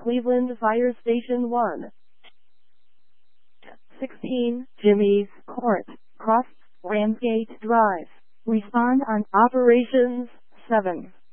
Cleveland Fire Station 1. 16, Jimmy's Court, Cross, Ramsgate Drive. Respond on Operations 7.